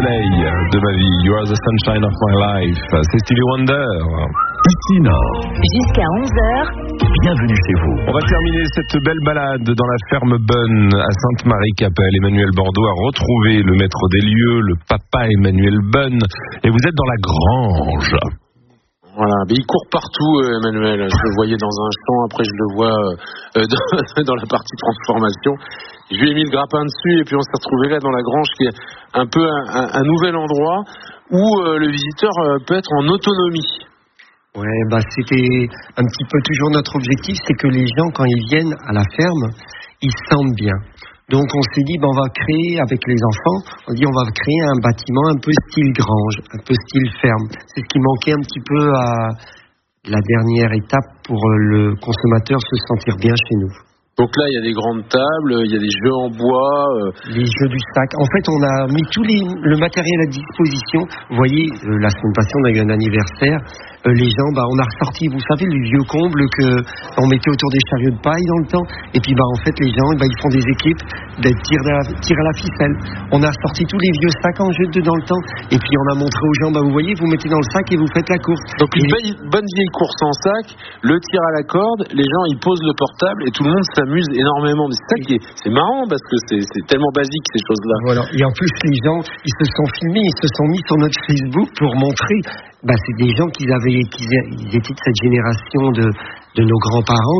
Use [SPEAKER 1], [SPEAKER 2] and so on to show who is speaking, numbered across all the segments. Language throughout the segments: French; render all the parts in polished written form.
[SPEAKER 1] soleil de ma vie. You are the sunshine of my life. C'est Stevie Wonder.
[SPEAKER 2] Ici Nord.
[SPEAKER 3] Jusqu'à 11h.
[SPEAKER 2] Bienvenue chez vous.
[SPEAKER 1] On va terminer cette belle balade dans la ferme Bonne à Sainte-Marie-Capelle. Emmanuel Bordeaux a retrouvé le maître des lieux, le papa Emmanuel Bonne. Et vous êtes dans la grange.
[SPEAKER 4] Voilà, mais il court partout, Emmanuel. Je le voyais dans un champ, après je le vois dans la partie transformation. Je lui ai mis le grappin dessus et puis on s'est retrouvé là dans la grange qui est un peu un nouvel endroit où le visiteur peut être en autonomie.
[SPEAKER 5] Ouais, c'était un petit peu toujours notre objectif, c'est que les gens, quand ils viennent à la ferme, ils se sentent bien. Donc on s'est dit, on va créer avec les enfants, on va créer un bâtiment un peu style grange, un peu style ferme. C'est ce qui manquait un petit peu à la dernière étape pour le consommateur se sentir bien chez nous.
[SPEAKER 4] Donc là, il y a des grandes tables, il y a des jeux en bois.
[SPEAKER 5] Les jeux du sac. En fait, on a mis le matériel à disposition. Vous voyez, la semaine passée, on a eu un anniversaire. Les gens, on a ressorti, vous savez, le vieux comble qu'on mettait autour des chariots de paille dans le temps. Et puis, en fait, les gens, ils font des équipes de tir à la ficelle. On a ressorti tous les vieux sacs en jeu dans le temps. Et puis, on a montré aux gens, vous voyez, vous mettez dans le sac et vous faites la course.
[SPEAKER 4] Donc, une bonne vieille course en sac, le tir à la corde, les gens, ils posent le portable et tout le monde s'amuse énormément. Mais c'est marrant parce que c'est tellement basique, ces choses-là.
[SPEAKER 5] Voilà. Et en plus, les gens, ils se sont filmés, ils se sont mis sur notre Facebook pour montrer. C'est des gens ils étaient de cette génération de nos grands-parents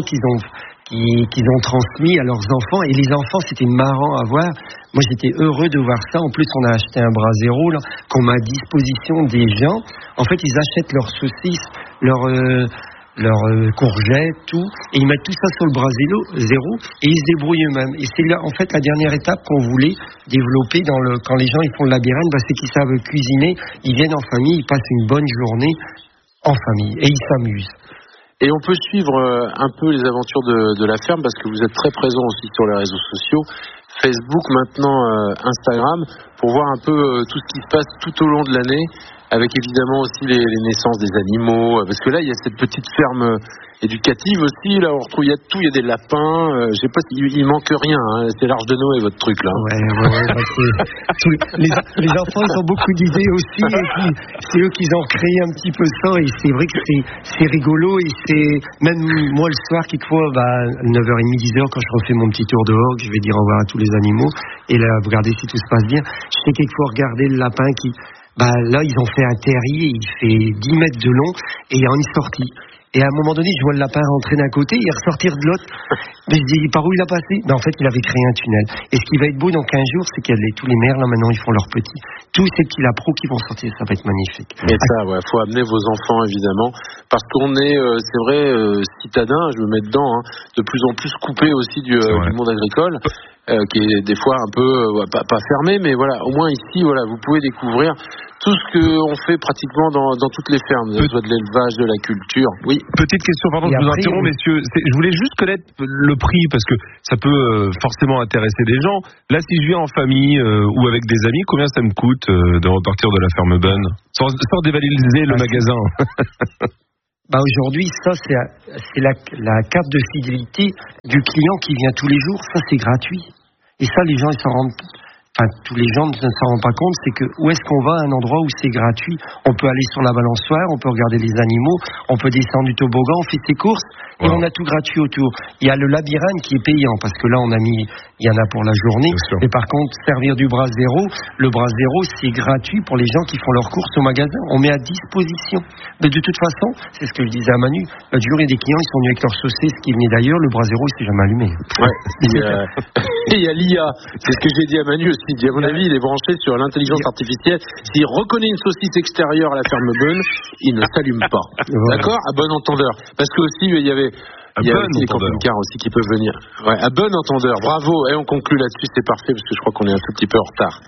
[SPEAKER 5] qu'ils ont transmis à leurs enfants. Et les enfants, c'était marrant à voir. Moi, j'étais heureux de voir ça. En plus, on a acheté un Brasero qu'on met à disposition des gens. En fait, ils achètent leurs saucisses, leurs courgettes, tout, et ils mettent tout ça sur le Brasero et ils se débrouillent eux-mêmes. Et c'est là, en fait, la dernière étape qu'on voulait développer quand les gens ils font le labyrinthe, c'est qu'ils savent cuisiner, ils viennent en famille, ils passent une bonne journée en famille et ils s'amusent.
[SPEAKER 4] Et on peut suivre un peu les aventures de la ferme parce que vous êtes très présents aussi sur les réseaux sociaux, Facebook, maintenant Instagram, pour voir un peu tout ce qui se passe tout au long de l'année, avec évidemment aussi les naissances des animaux, parce que là il y a cette petite ferme éducative aussi, là on retrouve, il y a tout, il y a des lapins, je sais pas s'il manque rien, c'est l'Arche de Noé votre truc là.
[SPEAKER 5] Les enfants ils ont beaucoup d'idées aussi, et puis c'est eux qui ont créé un petit peu ça, et c'est vrai que c'est rigolo, et c'est même moi le soir quelquefois 9h30, 10h quand je refais mon petit tour dehors, que je vais dire au revoir à tous les animaux, et là vous regardez si tout se passe bien, je sais quelquefois regarder le lapin qui là, ils ont fait un terrier, il fait 10 mètres de long et il y a une sortie. Et à un moment donné, je vois le lapin rentrer d'un côté et ressortir de l'autre. Mais je dis, par où il a passé ? En fait, il avait créé un tunnel. Et ce qui va être beau dans 15 jours, c'est qu'il y a tous les maires, là, maintenant, ils font leurs petits. Tous ces petits lapros qui vont sortir, ça va être magnifique.
[SPEAKER 4] Et ça, faut amener vos enfants, évidemment. Parce qu'on est, c'est vrai, citadins, je me mets dedans, de plus en plus coupés aussi du monde agricole. Qui est des fois un peu pas fermé, mais voilà, au moins ici, vous pouvez découvrir tout ce qu'on fait pratiquement dans toutes les fermes, que ce soit de l'élevage, de la culture. Oui.
[SPEAKER 1] Petite question, pardon, je vous interromps, messieurs. Je voulais juste connaître le prix, parce que ça peut forcément intéresser des gens. Là, si je viens en famille ou avec des amis, combien ça me coûte de repartir de la ferme Bonne, sans dévaliser le magasin?
[SPEAKER 5] Aujourd'hui, ça, c'est la carte de fidélité du client qui vient tous les jours. Ça, c'est gratuit. Et ça, les gens, ils s'en rendent... tous les gens ne s'en rendent pas compte, c'est que où est-ce qu'on va à un endroit où c'est gratuit ? On peut aller sur la balançoire, on peut regarder les animaux, on peut descendre du toboggan, on fait ses courses, et on a tout gratuit autour. Il y a le labyrinthe qui est payant, parce que là, il y en a pour la journée. Mais par contre, servir du Brasero, le Brasero, c'est gratuit pour les gens qui font leurs courses au magasin. On met à disposition. Mais de toute façon, c'est ce que je disais à Manu, l'autre jour, il y a des clients, ils sont venus avec leur saucisse qui venait d'ailleurs, le Brasero, il s'est jamais allumé.
[SPEAKER 4] Et il y a l'IA, c'est ce que j'ai dit à Manu aussi. À mon avis, il est branché sur l'intelligence artificielle. S'il reconnaît une saucisse extérieure à la ferme Bonne, il ne s'allume pas. D'accord ? À bon entendeur. Parce que aussi, il y avait aussi les camping-cars aussi qui peuvent venir. Ouais, à bon entendeur. Bravo. Et on conclut là-dessus, c'est parfait, parce que je crois qu'on est un tout petit peu en retard.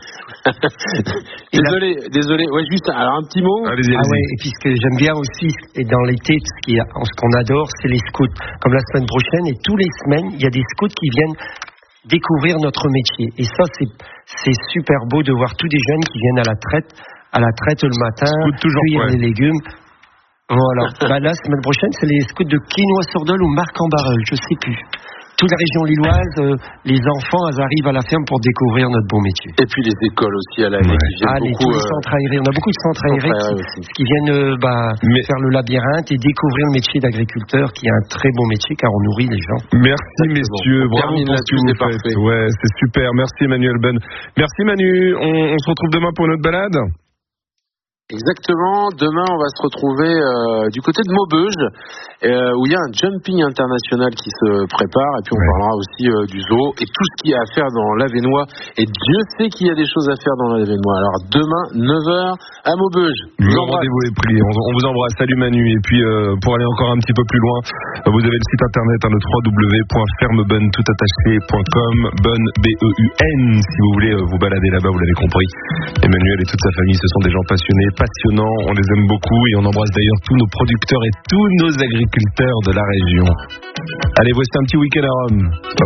[SPEAKER 4] désolé. Ouais, juste, alors un petit mot.
[SPEAKER 1] Allez-y.
[SPEAKER 5] Et puis ce que j'aime bien aussi, et dans l'été, ce qu'on adore, c'est les scouts. Comme la semaine prochaine, et tous les semaines, il y a des scouts qui viennent découvrir notre métier. Et ça, c'est super beau de voir tous des jeunes qui viennent à la traite le matin, cueillir les légumes. Voilà. La semaine prochaine, c'est les scouts de Quinois-sur-Dole ou Marc-en-Barœul, je sais plus. toute la région lilloise, les enfants, elles arrivent à la ferme pour découvrir notre beau métier.
[SPEAKER 4] Et puis les écoles aussi à l'année qui viennent beaucoup.
[SPEAKER 5] Les centres aérés. On a beaucoup de centres aérés qui viennent faire le labyrinthe et découvrir le métier d'agriculteur, qui est un très beau métier car on nourrit les gens.
[SPEAKER 1] Merci messieurs, bravo pour ce que vous faites. Ouais, c'est super. Merci Emmanuel Ben. Merci Manu. On se retrouve demain pour une autre balade.
[SPEAKER 4] Exactement. Demain, on va se retrouver du côté de Maubeuge, où il y a un jumping international qui se prépare. Et puis, on parlera aussi du zoo et tout ce qu'il y a à faire dans l'Avesnois. Et Dieu sait qu'il y a des choses à faire dans l'Avesnois. Alors, demain, 9h à Maubeuge.
[SPEAKER 1] Le rendez-vous est pris. On vous embrasse. Salut Manu. Et puis, pour aller encore un petit peu plus loin, vous avez le site internet, le www.fermebun.com. Bun, B-E-U-N. Si vous voulez vous balader là-bas, vous l'avez compris. Emmanuel et toute sa famille, ce sont des gens passionnés, passionnants, on les aime beaucoup et on embrasse d'ailleurs tous nos producteurs et tous nos agriculteurs de la région. Allez, voici un petit week-end à Rome. Pas beau ça ?